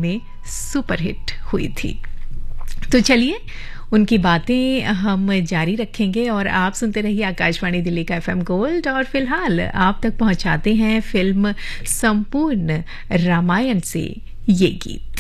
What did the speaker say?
में सुपरहिट हुई थी। तो चलिए उनकी बातें हम जारी रखेंगे और आप सुनते रहिए आकाशवाणी दिल्ली का FM गोल्ड। और फिलहाल आप तक पहुंचाते हैं फिल्म संपूर्ण रामायण से ये गीत।